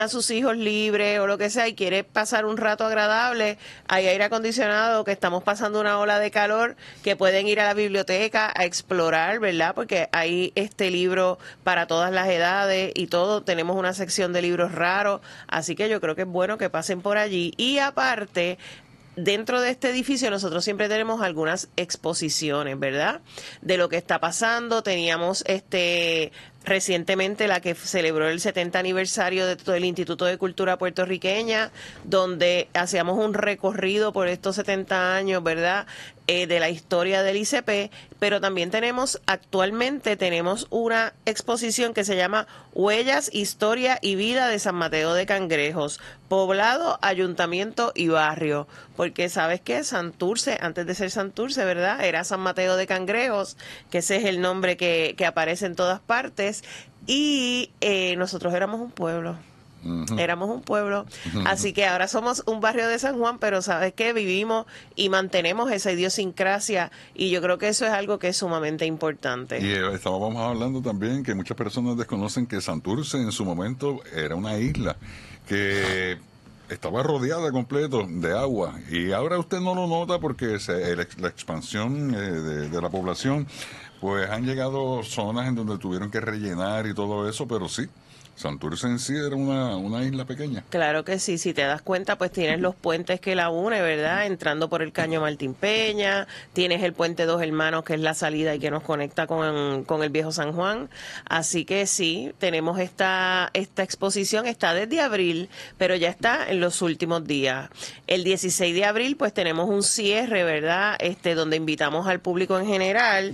a sus hijos libres o lo que sea y quiere pasar un rato agradable, hay aire acondicionado, que estamos pasando una ola de calor, que pueden ir a la biblioteca a explorar, ¿verdad? Porque hay este libro para todas las edades y todo, tenemos una sección de libros raros, así que yo creo que es bueno que pasen por allí. Y aparte, dentro de este edificio nosotros siempre tenemos algunas exposiciones, ¿verdad? De lo que está pasando. Teníamos recientemente la que celebró el 70 aniversario de todo el Instituto de Cultura Puertorriqueña, donde hacíamos un recorrido por estos 70 años, ¿verdad? De la historia del ICP, pero también actualmente tenemos una exposición que se llama Huellas, Historia y Vida de San Mateo de Cangrejos, Poblado, Ayuntamiento y Barrio, porque ¿sabes qué? Santurce, antes de ser Santurce, ¿verdad? Era San Mateo de Cangrejos, que ese es el nombre que aparece en todas partes, y nosotros éramos un pueblo. Éramos un pueblo, así que ahora somos un barrio de San Juan, pero ¿sabes qué? Vivimos y mantenemos esa idiosincrasia y yo creo que eso es algo que es sumamente importante. Y estábamos hablando también que muchas personas desconocen que Santurce en su momento era una isla que estaba rodeada completo de agua y ahora usted no lo nota porque la expansión de la población, pues han llegado zonas en donde tuvieron que rellenar y todo eso, pero sí, Santurce en sí era una isla pequeña. Claro que sí, si te das cuenta, pues tienes los puentes que la une, ¿verdad? Entrando por el Caño Martín Peña, tienes el Puente Dos Hermanos, que es la salida y que nos conecta con el Viejo San Juan. Así que sí, tenemos esta exposición, está desde abril, pero ya está en los últimos días. El 16 de abril, pues tenemos un cierre, ¿verdad? Donde invitamos al público en general.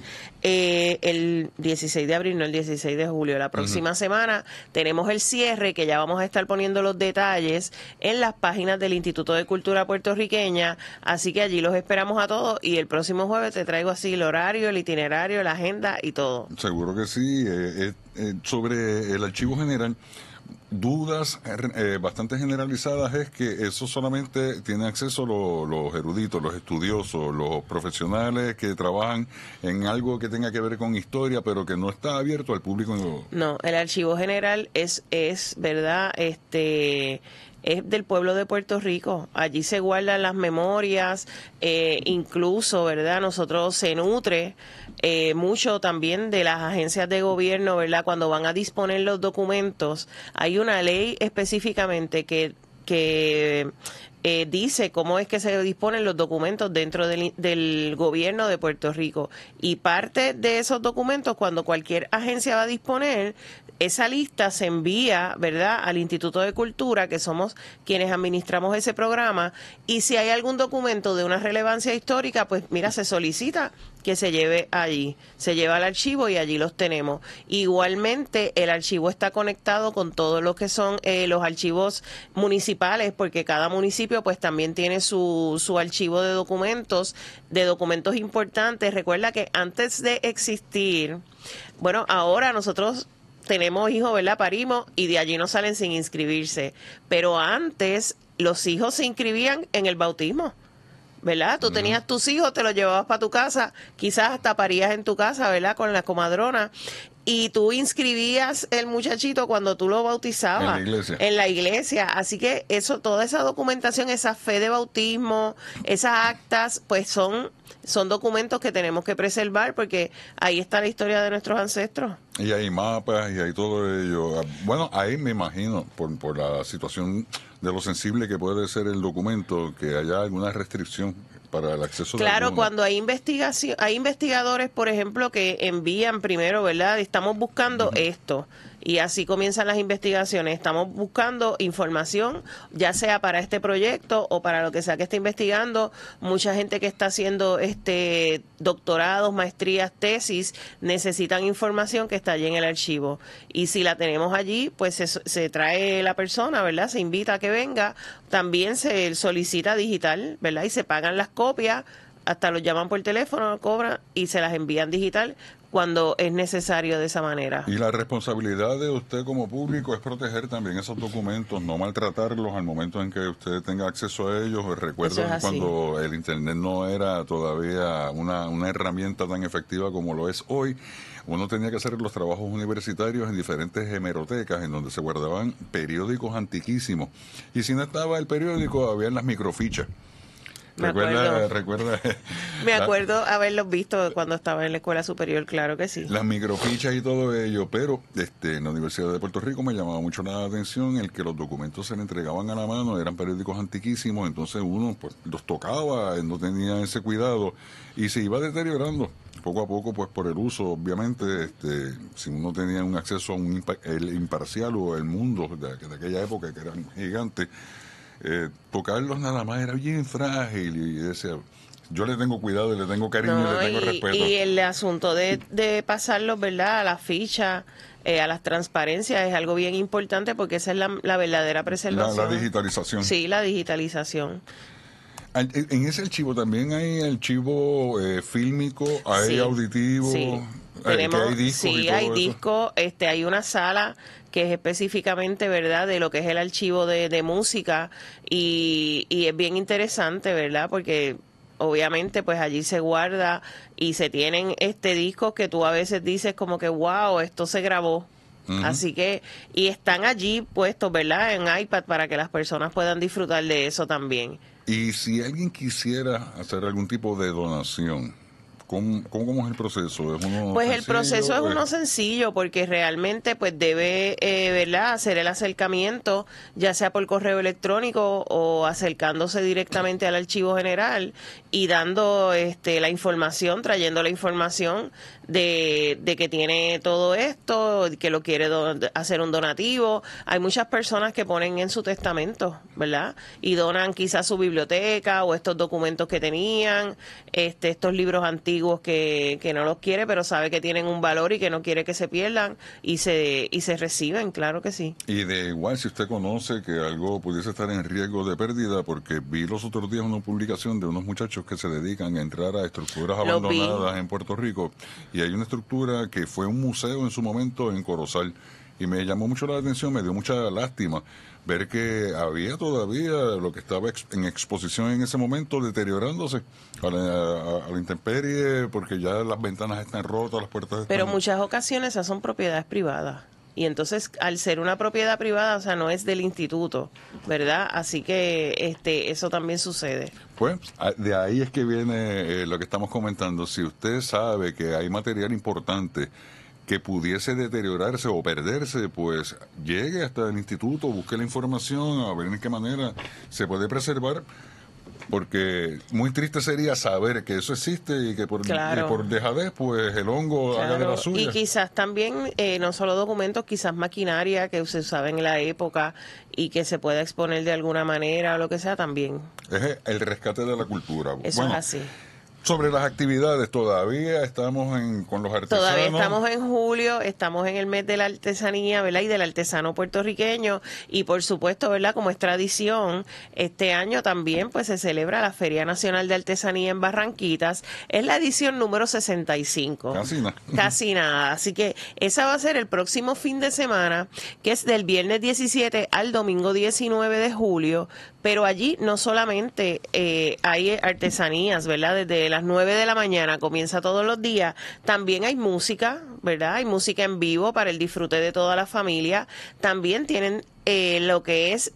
El 16 de abril, no el 16 de julio, la próxima semana tenemos el cierre, que ya vamos a estar poniendo los detalles en las páginas del Instituto de Cultura Puertorriqueña, así que allí los esperamos a todos y el próximo jueves te traigo así el horario, el itinerario, la agenda y todo. Seguro que sí. Sobre el archivo general, dudas bastante generalizadas es que eso solamente tiene acceso los eruditos, los estudiosos, los profesionales que trabajan en algo que tenga que ver con historia, pero que no está abierto al público. No, el archivo general es verdad, es del pueblo de Puerto Rico. Allí se guardan las memorias, incluso, ¿verdad? Nosotros se nutre mucho también de las agencias de gobierno, ¿verdad? Cuando van a disponer los documentos, hay una ley específicamente que dice cómo es que se disponen los documentos dentro del gobierno de Puerto Rico. Y parte de esos documentos, cuando cualquier agencia va a disponer, esa lista se envía, ¿verdad?, al Instituto de Cultura, que somos quienes administramos ese programa, y si hay algún documento de una relevancia histórica, pues mira, se solicita que se lleve allí, se lleva al archivo y allí los tenemos. Igualmente, el archivo está conectado con todo lo que son los archivos municipales, porque cada municipio pues también tiene su archivo de documentos importantes. Recuerda que antes de existir, bueno, ahora nosotros tenemos hijos, ¿verdad? Parimos y de allí no salen sin inscribirse. Pero antes los hijos se inscribían en el bautismo, ¿verdad? Tú tenías tus hijos, te los llevabas para tu casa, quizás hasta parías en tu casa, ¿verdad? Con la comadrona. Y tú inscribías el muchachito cuando tú lo bautizabas. En la iglesia. Así que eso, toda esa documentación, esa fe de bautismo, esas actas, pues son documentos que tenemos que preservar porque ahí está la historia de nuestros ancestros. Y hay mapas y hay todo ello. Bueno, ahí me imagino, por la situación de lo sensible que puede ser el documento, que haya alguna restricción para el acceso. Claro, cuando hay investigación, hay investigadores, por ejemplo, que envían primero, ¿verdad? Estamos buscando esto. Y así comienzan las investigaciones. Estamos buscando información, ya sea para este proyecto o para lo que sea que esté investigando. Mucha gente que está haciendo doctorados, maestrías, tesis, necesitan información que está allí en el archivo. Y si la tenemos allí, pues se trae la persona, ¿verdad? Se invita a que venga. También se solicita digital, ¿verdad? Y se pagan las copias. Hasta los llaman por teléfono, cobran y se las envían digital cuando es necesario de esa manera. Y la responsabilidad de usted como público es proteger también esos documentos, no maltratarlos al momento en que usted tenga acceso a ellos. Recuerdo cuando el Internet no era todavía una herramienta tan efectiva como lo es hoy, uno tenía que hacer los trabajos universitarios en diferentes hemerotecas en donde se guardaban periódicos antiquísimos. Y si no estaba el periódico, había las microfichas. Recuerda. Me acuerdo haberlos visto cuando estaba en la escuela superior, claro que sí. Las microfichas y todo ello, pero en la Universidad de Puerto Rico me llamaba mucho la atención el que los documentos se le entregaban a la mano, eran periódicos antiquísimos, entonces uno pues los tocaba, no tenía ese cuidado y se iba deteriorando poco a poco, pues por el uso, obviamente, si uno tenía un acceso a el Imparcial o el Mundo de aquella época, que eran gigantes, tocarlos nada más era bien frágil y decía, yo le tengo cuidado y le tengo cariño y le tengo respeto. Y el asunto de pasarlos, ¿verdad?, a la ficha, a las transparencias es algo bien importante porque esa es la verdadera preservación. La digitalización. Sí, la digitalización. En ese archivo también hay archivo fílmico, hay auditivo, sí. Hay discos. Sí, y todo hay eso. discos, hay una sala que es específicamente, ¿verdad?, de lo que es el archivo de música y es bien interesante, ¿verdad?, porque obviamente pues allí se guarda y se tienen discos que tú a veces dices como que wow, esto se grabó. Uh-huh. Así que, y están allí puestos, ¿verdad?, en iPad para que las personas puedan disfrutar de eso también. Y si alguien quisiera hacer algún tipo de donación, ¿cómo es el proceso? ¿Es uno pues sencillo? El proceso es uno sencillo porque realmente pues debe ¿verdad?, hacer el acercamiento, ya sea por correo electrónico o acercándose directamente al archivo general y dando la información, trayendo la información de que tiene todo esto, que lo quiere hacer un donativo. Hay muchas personas que ponen en su testamento, ¿verdad?, y donan quizás su biblioteca o estos documentos que tenían, estos libros antiguos que no los quiere, pero sabe que tienen un valor y que no quiere que se pierdan y se reciben, claro que sí. Y de igual, si usted conoce que algo pudiese estar en riesgo de pérdida, porque vi los otros días una publicación de unos muchachos que se dedican a entrar a estructuras abandonadas en Puerto Rico, y hay una estructura que fue un museo en su momento en Corozal, y me llamó mucho la atención, me dio mucha lástima ver que había todavía lo que estaba en exposición en ese momento deteriorándose a la intemperie, porque ya las ventanas están rotas, las puertas están... Pero en muchas ocasiones esas son propiedades privadas. Y entonces, al ser una propiedad privada, o sea, no es del instituto, ¿verdad? Así que eso también sucede. Pues, de ahí es que viene lo que estamos comentando. Si usted sabe que hay material importante que pudiese deteriorarse o perderse, pues llegue hasta el instituto, busque la información, a ver en qué manera se puede preservar. Porque muy triste sería saber que eso existe y que por dejadez pues el hongo haga de la suya. Y quizás también no solo documentos, quizás maquinaria que se usaba en la época y que se pueda exponer de alguna manera o lo que sea también. Es el rescate de la cultura. Eso es así. Sobre las actividades, todavía estamos con los artesanos. Todavía estamos en julio, estamos en el mes de la artesanía, ¿verdad? Y del artesano puertorriqueño. Y por supuesto, ¿verdad?, como es tradición, este año también pues se celebra la Feria Nacional de Artesanía en Barranquitas. Es la edición número 65. Casi nada. Casi nada. Así que esa va a ser el próximo fin de semana, que es del viernes 17 al domingo 19 de julio. Pero allí no solamente hay artesanías, ¿verdad? Desde las 9 de la mañana comienza todos los días. También hay música, ¿verdad? Hay música en vivo para el disfrute de toda la familia. También tienen lo que es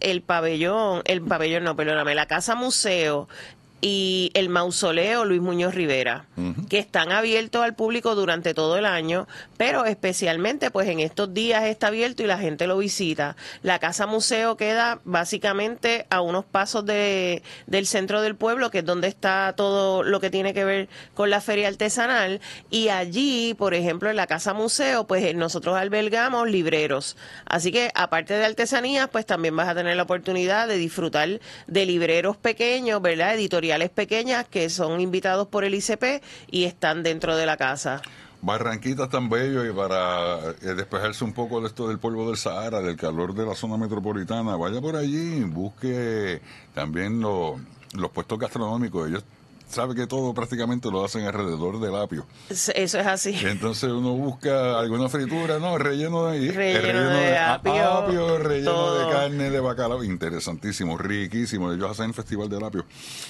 la Casa Museo y el Mausoleo Luis Muñoz Rivera, que están abiertos al público durante todo el año, pero especialmente pues en estos días está abierto y la gente lo visita. La Casa Museo queda básicamente a unos pasos del centro del pueblo, que es donde está todo lo que tiene que ver con la feria artesanal, y allí, por ejemplo, en la Casa Museo, pues nosotros albergamos libreros. Así que aparte de artesanías, pues también vas a tener la oportunidad de disfrutar de libreros pequeños, ¿verdad?, editoriales pequeñas que son invitados por el ICP y están dentro de la casa. Barranquitas tan bello, y para despejarse un poco de esto del polvo del Sahara, del calor de la zona metropolitana, vaya por allí, busque también los puestos gastronómicos. Ellos sabe que todo prácticamente lo hacen alrededor del apio. Eso es así. Entonces uno busca alguna fritura, no, relleno de ahí, Relleno de apio, relleno todo. de carne de bacalao, interesantísimo, riquísimo. Ellos hacen el Festival del Apio.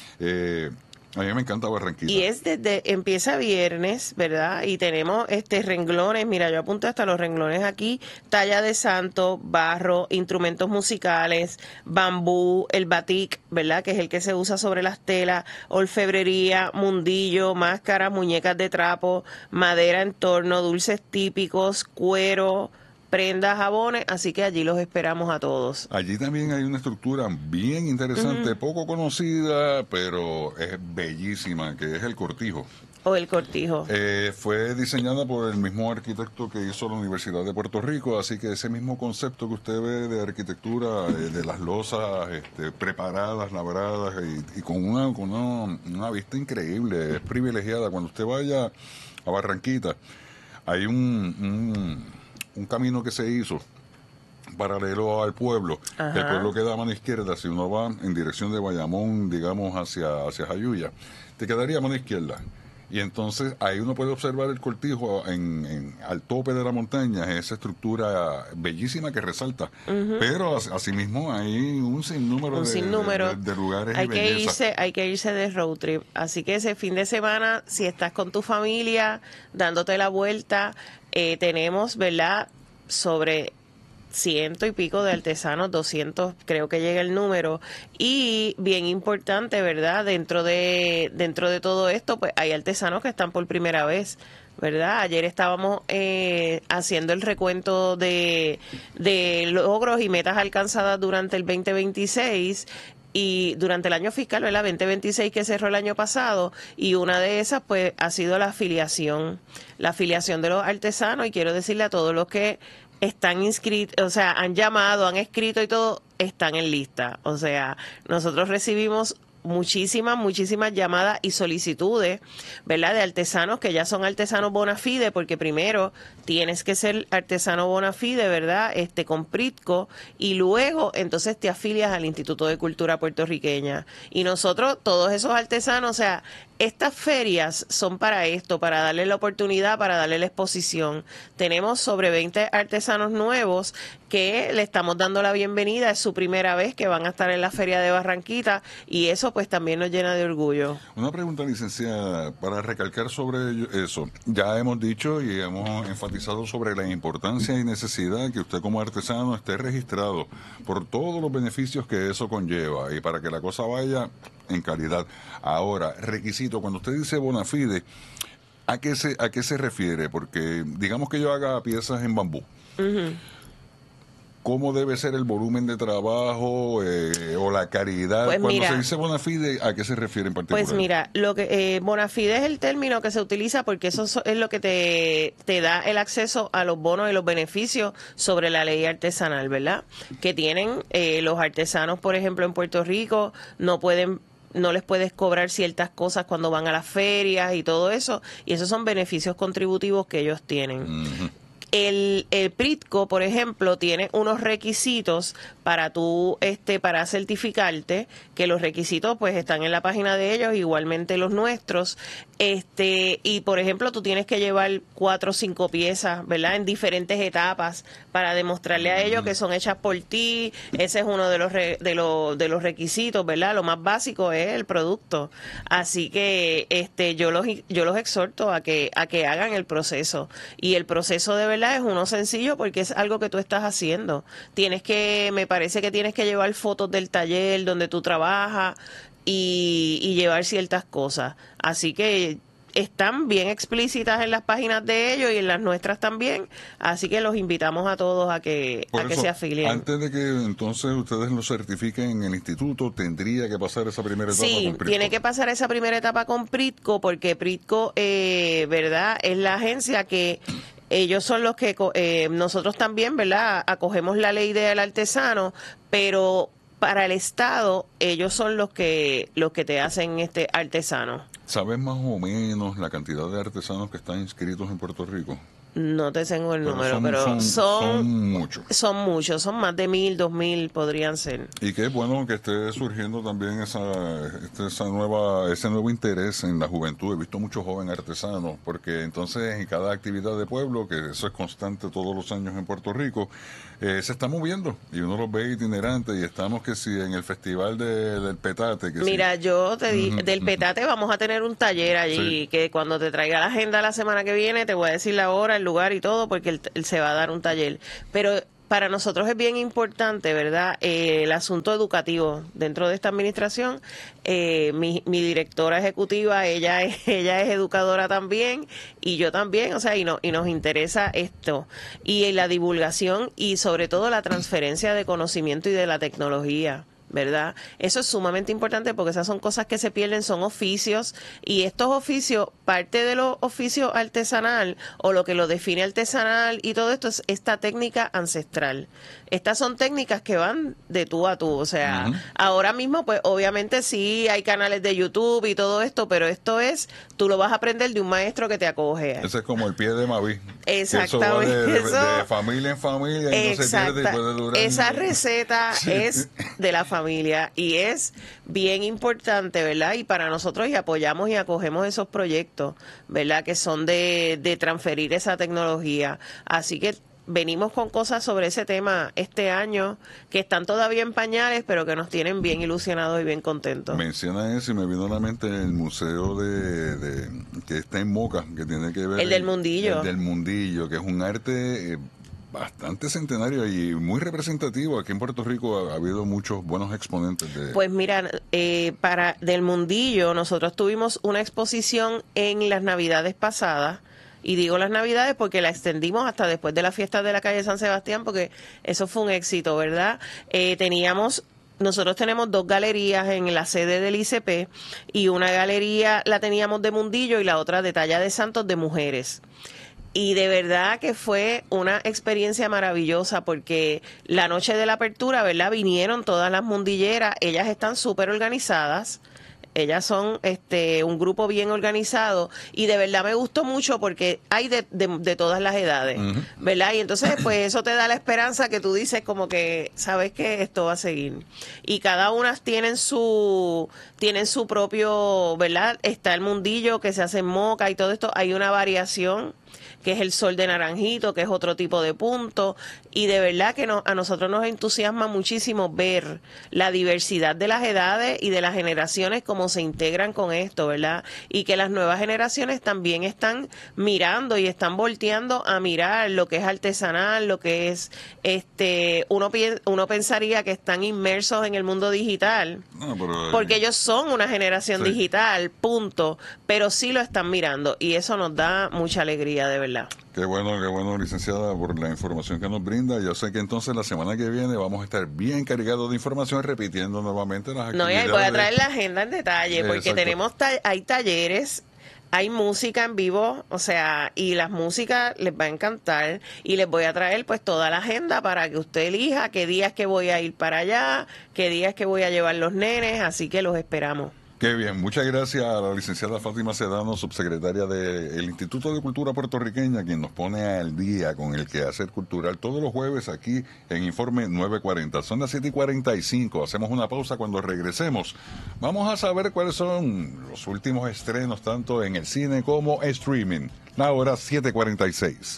A mí me encanta Barranquita. Y empieza viernes, ¿verdad? Y tenemos renglones, mira, yo apunté hasta los renglones aquí, talla de santo, barro, instrumentos musicales, bambú, el batik, ¿verdad? Que es el que se usa sobre las telas, orfebrería, mundillo, máscaras, muñecas de trapo, madera en torno, dulces típicos, cuero, prendas, jabones, así que allí los esperamos a todos. Allí también hay una estructura bien interesante, poco conocida, pero es bellísima, que es el Cortijo. O el Cortijo. Fue diseñada por el mismo arquitecto que hizo la Universidad de Puerto Rico, así que ese mismo concepto que usted ve de arquitectura, de las losas preparadas, labradas y con una vista increíble, es privilegiada. Cuando usted vaya a Barranquita, hay un camino que se hizo paralelo al pueblo. Ajá. El pueblo queda a mano izquierda. Si uno va en dirección de Bayamón, digamos, hacia Jayuya, te quedaría a mano izquierda. Y entonces ahí uno puede observar el Cortijo al tope de la montaña, esa estructura bellísima que resalta. Pero asimismo hay un sinnúmero de lugares y belleza. Hay que irse de road trip. Así que ese fin de semana, si estás con tu familia, dándote la vuelta, tenemos, ¿verdad?, sobre 100 y pico de artesanos, 200 creo que llega el número, y bien importante, ¿verdad? Dentro de todo esto, pues hay artesanos que están por primera vez, ¿verdad? Ayer estábamos haciendo el recuento de logros y metas alcanzadas durante el 2026 y durante el año fiscal, ¿verdad? 2026 que cerró el año pasado, y una de esas pues ha sido la afiliación de los artesanos, y quiero decirle a todos los que están inscritos, o sea, han llamado, han escrito y todo, están en lista. O sea, nosotros recibimos muchísimas llamadas y solicitudes, ¿verdad?, de artesanos que ya son artesanos bona fide, porque primero tienes que ser artesano bona fide, ¿verdad?, con PRITCO, y luego entonces te afilias al Instituto de Cultura Puertorriqueña. Y nosotros, todos esos artesanos, o sea, estas ferias son para esto, para darle la oportunidad, para darle la exposición. Tenemos sobre 20 artesanos nuevos que le estamos dando la bienvenida, es su primera vez que van a estar en la Feria de Barranquita, y eso pues también nos llena de orgullo. Una pregunta, licenciada, para recalcar sobre eso. Ya hemos dicho y hemos enfatizado sobre la importancia y necesidad que usted como artesano esté registrado por todos los beneficios que eso conlleva y para que la cosa vaya en calidad. Ahora, requisito, cuando usted dice bona fide, ¿a qué se refiere? Porque digamos que yo haga piezas en bambú. ¿Cómo debe ser el volumen de trabajo o la calidad? Pues Cuando mira, se dice bona fide, ¿a qué se refiere en particular? Pues mira, lo que bona fide es el término que se utiliza porque eso es lo que te da el acceso a los bonos y los beneficios sobre la ley artesanal, ¿verdad? Que tienen los artesanos, por ejemplo, en Puerto Rico, no les puedes cobrar ciertas cosas cuando van a las ferias y todo eso, y esos son beneficios contributivos que ellos tienen. El PRITCO, por ejemplo, tiene unos requisitos para para certificarte, que los requisitos pues están en la página de ellos, igualmente los nuestros. Y por ejemplo, tú tienes que llevar 4 o 5 piezas, ¿verdad?, en diferentes etapas para demostrarle a ellos que son hechas por ti. Ese es uno de los requisitos, ¿verdad? Lo más básico es el producto. Así que yo los exhorto a que hagan el proceso. Y el proceso de verdad es uno sencillo porque es algo que tú estás haciendo. Me parece que tienes que llevar fotos del taller donde tú trabajas y llevar ciertas cosas. Así que están bien explícitas en las páginas de ellos y en las nuestras también. Así que los invitamos a todos a que se afilien. Antes de que entonces ustedes lo certifiquen en el instituto, tendría que pasar esa primera etapa con PRITCO. Sí, tiene que pasar esa primera etapa con PRITCO porque PRITCO, ¿verdad?, es la agencia que ellos son los que nosotros también, ¿verdad?, acogemos la ley del artesano, pero para el Estado ellos son los que te hacen artesano. ¿Sabes más o menos la cantidad de artesanos que están inscritos en Puerto Rico? No te tengo el número, son, pero son muchos. Son muchos, son más de 1,000, 2,000 podrían ser. Y qué bueno que esté surgiendo también ese nuevo interés en la juventud. He visto muchos jóvenes artesanos, porque entonces en cada actividad de pueblo, que eso es constante todos los años en Puerto Rico, se está moviendo y uno los ve itinerantes y estamos que si en el festival del Petate. Mira, yo te del Petate vamos a tener un taller allí, que cuando te traiga la agenda la semana que viene te voy a decir la hora, el lugar y todo, porque él se va a dar un taller. Pero para nosotros es bien importante, ¿verdad? El asunto educativo dentro de esta administración. Mi directora ejecutiva, ella es educadora también, y yo también, o sea, y nos interesa esto. Y la divulgación y sobre todo la transferencia de conocimiento y de la tecnología, ¿verdad? Eso es sumamente importante porque esas son cosas que se pierden, son oficios, y estos oficios, parte de los oficios artesanal o lo que lo define artesanal y todo esto es esta técnica ancestral. Estas son técnicas que van de tú a tú, o sea, ahora mismo pues obviamente sí hay canales de YouTube y todo esto, pero esto es, tú lo vas a aprender de un maestro que te acoge. Ese es como el pie de Maví. Exactamente. Eso va de familia en familia y no se pierde y puede durar. Esa receta es de la familia y es bien importante, ¿verdad? Y para nosotros, y apoyamos y acogemos esos proyectos, ¿verdad? Que son de transferir esa tecnología. Así que venimos con cosas sobre ese tema este año que están todavía en pañales, pero que nos tienen bien ilusionados y bien contentos. Menciona eso y me vino a la mente el museo que está en Moca, que tiene que ver... El del Mundillo. El del Mundillo, que es un arte bastante centenario y muy representativo. Aquí en Puerto Rico ha habido muchos buenos exponentes de... Pues mira, para del Mundillo nosotros tuvimos una exposición en las Navidades pasadas. Y digo las Navidades porque la extendimos hasta después de la fiesta de la calle San Sebastián, porque eso fue un éxito, ¿verdad? Nosotros tenemos 2 galerías en la sede del ICP, y una galería la teníamos de Mundillo y la otra de Talla de Santos de mujeres. Y de verdad que fue una experiencia maravillosa porque la noche de la apertura, ¿verdad? Vinieron todas las mundilleras, ellas están súper organizadas. Ellas son un grupo bien organizado y de verdad me gustó mucho porque hay de todas las edades, ¿verdad? Y entonces pues eso te da la esperanza que tú dices como que sabes que esto va a seguir. Y cada una tienen su propio, ¿verdad? Está el Mundillo que se hace en Moca y todo esto. Hay una variación que es el sol de naranjito, que es otro tipo de punto, y de verdad que a nosotros nos entusiasma muchísimo ver la diversidad de las edades y de las generaciones, cómo se integran con esto, ¿verdad? Y que las nuevas generaciones también están mirando y están volteando a mirar lo que es artesanal, lo que es, uno pensaría que están inmersos en el mundo digital, porque ellos son una generación digital, punto, pero sí lo están mirando, y eso nos da mucha alegría, de verdad. Qué bueno, licenciada, por la información que nos brinda. Yo sé que entonces la semana que viene vamos a estar bien cargados de información, repitiendo nuevamente las actividades. No, y ahí voy a traer la agenda en detalle, porque hay talleres, hay música en vivo, o sea, y las músicas les va a encantar, y les voy a traer pues toda la agenda para que usted elija qué días que voy a ir para allá, qué días que voy a llevar los nenes, así que los esperamos. Qué bien, muchas gracias a la licenciada Fátima Sedano, subsecretaria del Instituto de Cultura Puertorriqueña, quien nos pone al día con el quehacer cultural todos los jueves aquí en Informe 940. Son las 7:45, hacemos una pausa. Cuando regresemos vamos a saber cuáles son los últimos estrenos tanto en el cine como streaming. La hora 7:46.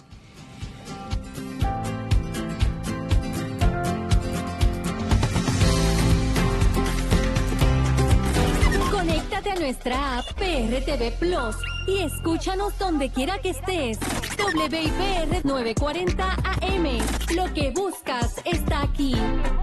A nuestra app PRTV Plus y escúchanos donde quiera que estés. WIPR 940 AM. Lo que buscas está aquí.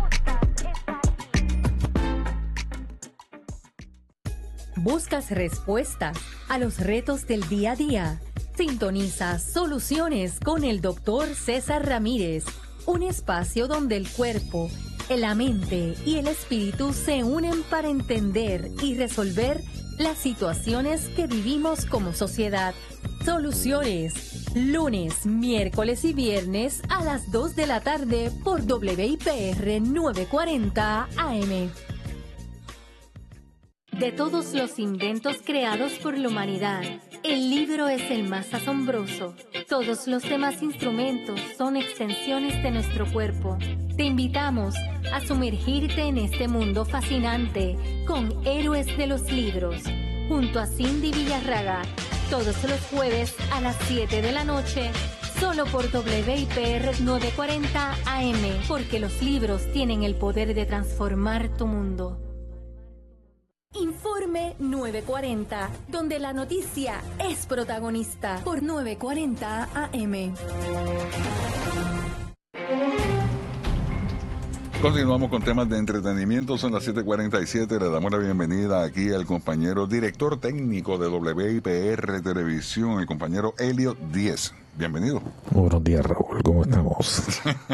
¿Buscas respuestas a los retos del día a día? Sintoniza Soluciones con el Dr. César Ramírez, un espacio donde el cuerpo, la mente y el espíritu se unen para entender y resolver las situaciones que vivimos como sociedad. Soluciones, lunes, miércoles y viernes a las 2 de la tarde por WIPR 940 AM. De todos los inventos creados por la humanidad, el libro es el más asombroso. Todos los demás instrumentos son extensiones de nuestro cuerpo. Te invitamos a sumergirte en este mundo fascinante con Héroes de los Libros, junto a Cindy Villarraga, todos los jueves a las 7 de la noche, solo por WIPR 940 AM, porque los libros tienen el poder de transformar tu mundo. Informe 940, donde la noticia es protagonista, por 940 AM. Continuamos con temas de entretenimiento, son las 7:47, le damos la bienvenida aquí al compañero director técnico de WIPR Televisión, el compañero Elliot Díez. Bienvenido. Buenos días, Raúl, ¿cómo estamos?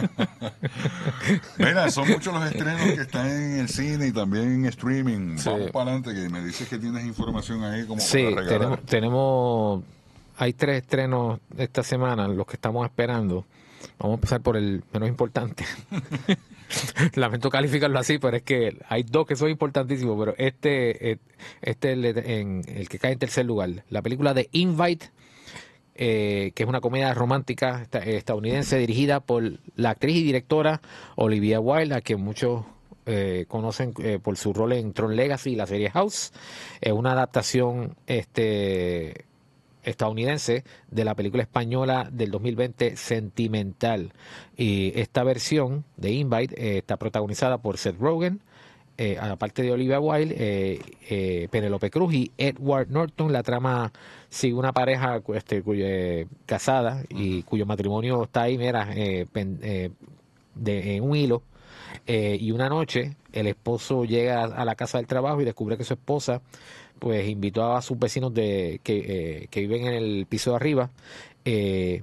Mira, son muchos los estrenos que están en el cine y también en streaming. Sí. Vamos para adelante, que me dices que tienes información ahí como Sí, para regalar. hay 3 estrenos esta semana, los que estamos esperando. Vamos a empezar por el menos importante. Lamento calificarlo así, pero es que hay 2 que son importantísimos, pero este es el que cae en tercer lugar. La película de Invite, que es una comedia romántica estadounidense dirigida por la actriz y directora Olivia Wilde, a quien muchos conocen por su rol en Tron Legacy y la serie House. Es una adaptación estadounidense de la película española del 2020 Sentimental, y esta versión de Invite está protagonizada por Seth Rogen, aparte de Olivia Wilde, Penélope Cruz y Edward Norton. La trama sigue una pareja casada y cuyo matrimonio está ahí, en un hilo, y una noche el esposo llega a la casa del trabajo y descubre que su esposa pues invitó a sus vecinos que viven en el piso de arriba, y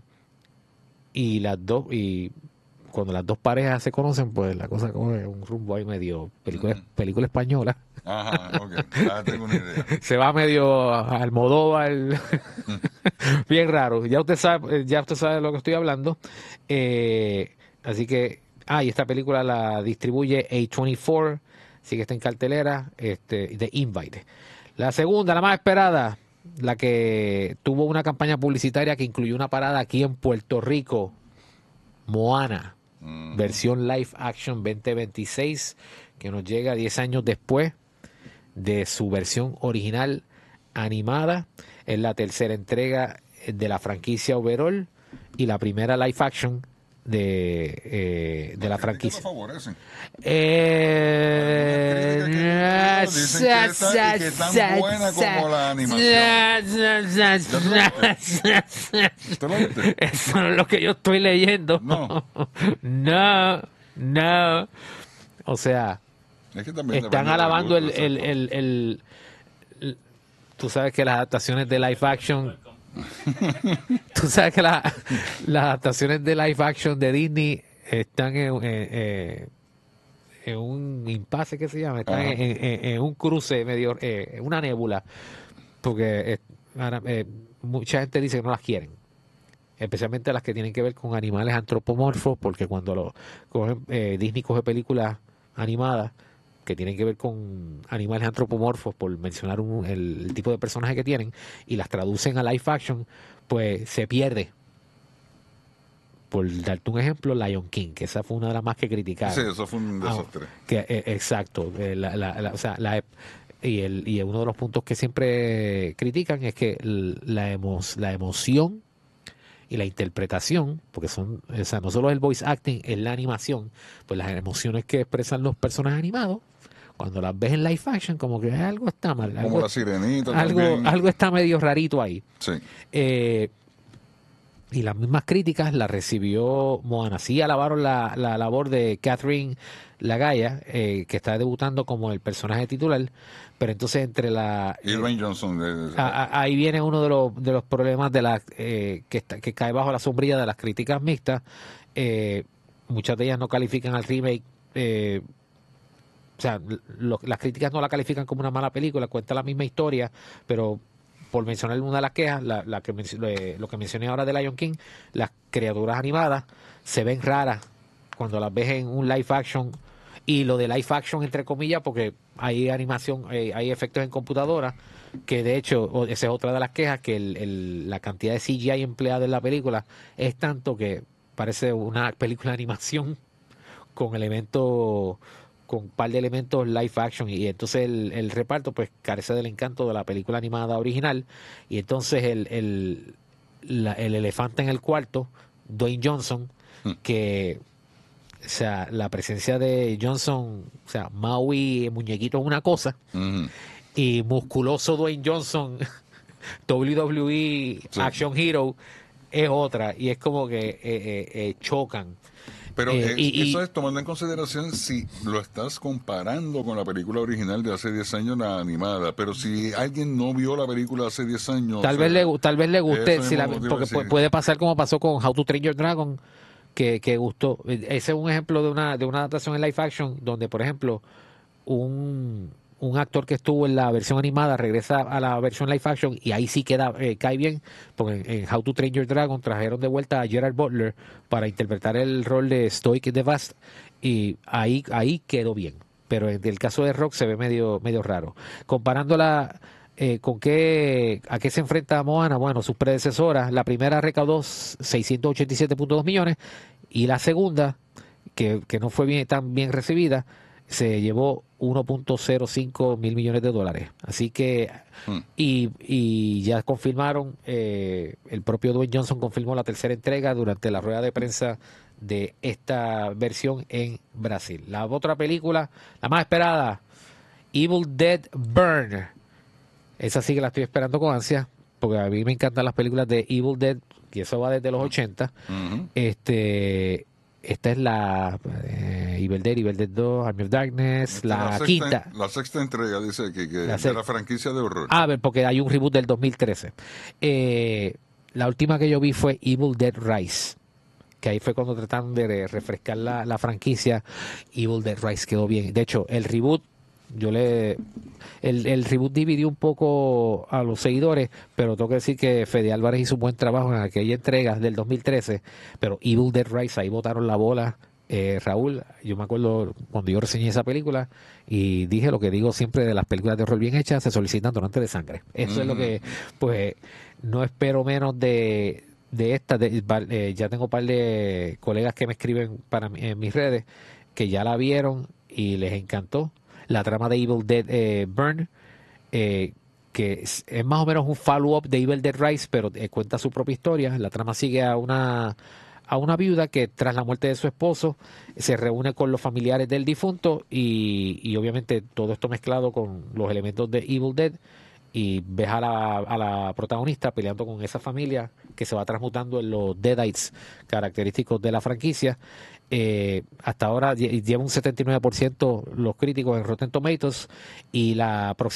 cuando las dos parejas se conocen, pues la cosa coge un rumbo ahí medio película española. Ajá, ok, ya tengo una idea. Se va medio Almodóvar, bien raro. Ya usted sabe de lo que estoy hablando. Así que, y esta película la distribuye A24, así que está en cartelera, de Invite. La segunda, la más esperada, la que tuvo una campaña publicitaria que incluyó una parada aquí en Puerto Rico, Moana, versión live action 2026, que nos llega 10 años después de su versión original animada. Es la tercera entrega de la franquicia overall y la primera live action de la franquicia. ¿Qué te favorecen? Dicen que es tan buena como la animación. ¿Te lo viste? Eso no es lo que yo estoy leyendo. No. No. O sea, Es que también están depende del alabando gusto, tú sabes que las adaptaciones de live action tú sabes que las adaptaciones de live action de Disney están en un impasse, que se llama, están en un cruce medio, una nébula, porque mucha gente dice que no las quieren, especialmente las que tienen que ver con animales antropomorfos, porque cuando Disney coge películas animadas que tienen que ver con animales antropomorfos, por mencionar el tipo de personaje que tienen, y las traducen a live action, pues se pierde. Por darte un ejemplo, Lion King, que esa fue una de las más que criticaron. Sí, eso fue un desastre. Exacto. Y uno de los puntos que siempre critican es que la emoción y la interpretación, porque no solo es el voice acting, es la animación, pues las emociones que expresan los personajes animados, cuando las ves en live action, como que algo está mal. Como la Sirenita algo está medio rarito ahí. Sí. Y las mismas críticas las recibió Moana. Sí alabaron la labor de Catherine Lagaya, que está debutando como el personaje titular, pero entonces entre y Dwayne Johnson. Ahí viene uno de los problemas que cae bajo la sombrilla de las críticas mixtas. Muchas de ellas no califican al remake. Las críticas no la califican como una mala película, cuenta la misma historia, pero por mencionar una de las quejas, lo que mencioné ahora de Lion King, las criaturas animadas se ven raras cuando las ves en un live action y lo de live action, entre comillas, porque hay animación, hay efectos en computadora, que de hecho, esa es otra de las quejas, que la cantidad de CGI empleada en la película es tanto que parece una película de animación con elementos, con un par de elementos live action, y entonces el reparto pues carece del encanto de la película animada original, y entonces el elefante en el cuarto, Dwayne Johnson, que, o sea, la presencia de Johnson, o sea, Maui, muñequito es una cosa, y musculoso Dwayne Johnson, WWE Sí. Action Hero, es otra, y es como que chocan. Pero Y eso es tomando en consideración si lo estás comparando con la película original de hace 10 años, la animada. Pero si alguien no vio la película hace 10 años... tal vez le guste, eso si mismo te iba a porque decir. puede pasar como pasó con How to Train Your Dragon, que gustó. Ese es un ejemplo de una adaptación en live action, donde, por ejemplo, un actor que estuvo en la versión animada regresa a la versión live action, y ahí sí cae bien, porque en How to Train Your Dragon trajeron de vuelta a Gerard Butler para interpretar el rol de Stoic the Vast, y ahí quedó bien. Pero en el caso de Rock se ve medio raro. Comparándola a qué se enfrenta Moana, bueno, sus predecesoras, la primera recaudó 687.2 millones, y la segunda, que no fue tan bien recibida, se llevó 1.05 mil millones de dólares. Así que, y ya confirmaron, el propio Dwayne Johnson confirmó la tercera entrega durante la rueda de prensa de esta versión en Brasil. La otra película, la más esperada, Evil Dead Burn. Esa sí que la estoy esperando con ansia, porque a mí me encantan las películas de Evil Dead, y eso va desde los 80. Esta es la Evil Dead 2, Army of Darkness, la quinta. La sexta entrega, dice que La de la franquicia de horror. A ver, porque hay un reboot del 2013. La última que yo vi fue Evil Dead Rise, que ahí fue cuando trataron de refrescar la franquicia. Evil Dead Rise quedó bien. De hecho, el reboot, el reboot dividió un poco a los seguidores, pero tengo que decir que Fede Álvarez hizo un buen trabajo en aquella entrega del 2013, pero Evil Dead Rise, ahí botaron la bola. Raúl, yo me acuerdo cuando yo reseñé esa película y dije lo que digo siempre de las películas de horror bien hechas, se solicitan donantes de sangre. Eso es lo que, pues, no espero menos de esta. Ya tengo un par de colegas que me escriben en mis redes que ya la vieron y les encantó. La trama de Evil Dead Burn, que es más o menos un follow-up de Evil Dead Rise, pero cuenta su propia historia. La trama sigue a una viuda que, tras la muerte de su esposo, se reúne con los familiares del difunto, y obviamente todo esto mezclado con los elementos de Evil Dead, y ves a la protagonista peleando con esa familia que se va transmutando en los Deadites característicos de la franquicia. Hasta ahora lleva un 79% los críticos en Rotten Tomatoes, y la